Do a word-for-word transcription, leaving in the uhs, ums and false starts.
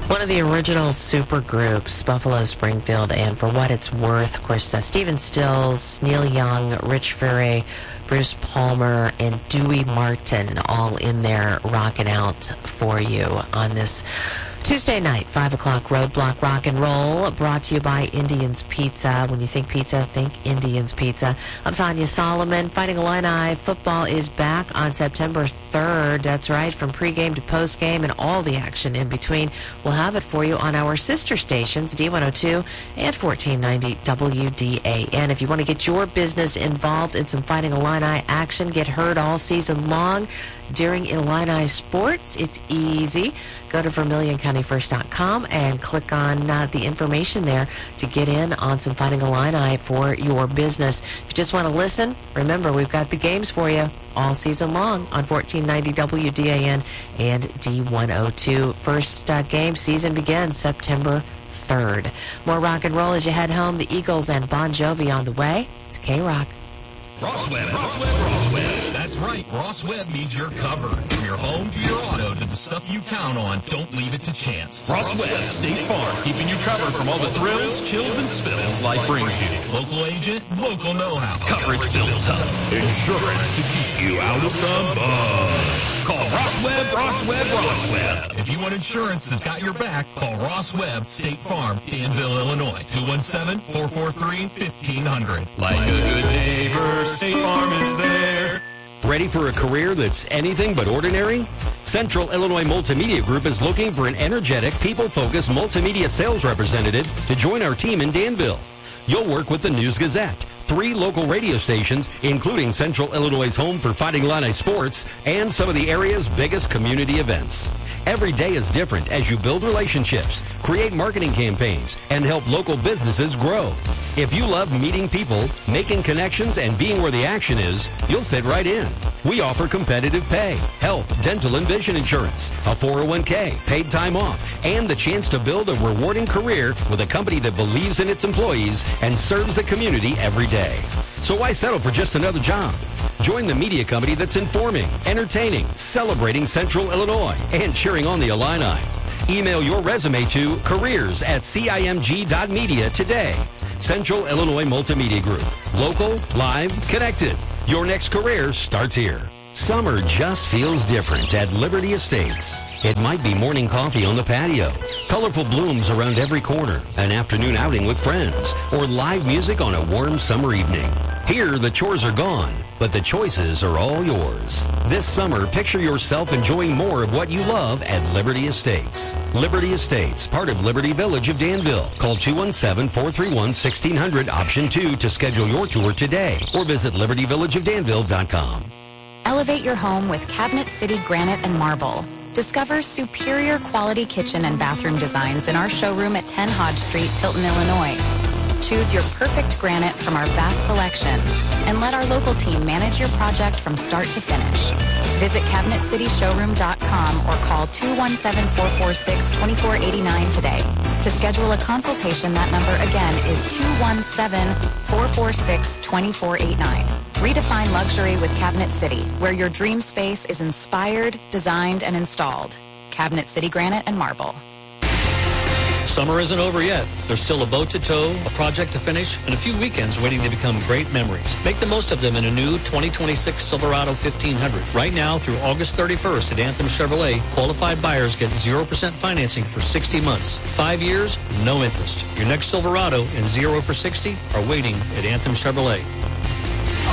One of the original super groups, Buffalo Springfield, and for what it's worth, of course, uh, Stephen Stills, Neil Young, Rich Fury, Bruce Palmer, and Dewey Martin all in there rocking out for you on this Tuesday night, five o'clock Roadblock Rock and Roll, brought to you by Indians Pizza. When you think pizza, think Indians Pizza. I'm Tanya Solomon. Fighting Illini football is back on September third. That's right, from pregame to postgame and all the action in between. We'll have it for you on our sister stations, D one oh two and fourteen ninety W D A N. If you want to get your business involved in some Fighting Illini action, get heard all season long during Illini sports, it's easy. Go to Vermilion County First dot com and click on uh, the information there to get in on some Fighting Illini for your business. If you just want to listen, remember, we've got the games for you all season long on fourteen ninety W D A N and D one oh two. First uh, game season begins September third. More rock and roll as you head home. The Eagles and Bon Jovi on the way. It's K-Rock. Ross Webb, Ross Webb, Ross Webb. That's right, Ross Webb means you're covered. From your home to your auto to the stuff you count on, don't leave it to chance. Ross Webb, State Farm, keeping you covered from all the thrills, chills, and spills life brings you. Local agent, local know-how. Coverage built tough. Insurance to keep you out of the mud. Call Ross Webb, Ross Webb, Ross Webb. If you want insurance that's got your back, call Ross Webb, State Farm, Danville, Illinois. two one seven, four four three, fifteen hundred. Like a good neighbor, State Farm is there. Ready for a career that's anything but ordinary? Central Illinois Multimedia Group is looking for an energetic, people-focused multimedia sales representative to join our team in Danville. You'll work with the News Gazette, three local radio stations, including Central Illinois' home for Fighting Illini sports, and some of the area's biggest community events. Every day is different as you build relationships, create marketing campaigns, and help local businesses grow. If you love meeting people, making connections, and being where the action is, you'll fit right in. We offer competitive pay, health, dental, and vision insurance, a four oh one k, paid time off, and the chance to build a rewarding career with a company that believes in its employees and serves the community every day. So why settle for just another job? Join the media company that's informing, entertaining, celebrating Central Illinois, and cheering on the Illini. Email your resume to careers at cimg dot media today. Central Illinois Multimedia Group. Local, live, connected. Your next career starts here. Summer just feels different at Liberty Estates. It might be morning coffee on the patio, colorful blooms around every corner, an afternoon outing with friends, or live music on a warm summer evening. Here, the chores are gone, but the choices are all yours. This summer, picture yourself enjoying more of what you love at Liberty Estates. Liberty Estates, part of Liberty Village of Danville. Call two one seven, four three one, one six zero zero, option two to schedule your tour today, or visit liberty village of danville dot com. Elevate your home with Cabinet City Granite and Marble. Discover superior quality kitchen and bathroom designs in our showroom at ten Hodge Street, Tilton, Illinois. Choose your perfect granite from our vast selection and let our local team manage your project from start to finish. Visit cabinet city showroom dot com or call two one seven, four four six, two four eight nine today. To schedule a consultation, that number again is two one seven, four four six, two four eight nine. Redefine luxury with Cabinet City, where your dream space is inspired, designed, and installed. Cabinet City Granite and Marble. Summer isn't over yet. There's still a boat to tow, a project to finish, and a few weekends waiting to become great memories. Make the most of them in a new twenty twenty-six Silverado fifteen hundred. Right now through August thirty-first at Anthem Chevrolet, qualified buyers get zero percent financing for sixty months. Five years, no interest. Your next Silverado and zero for sixty are waiting at Anthem Chevrolet.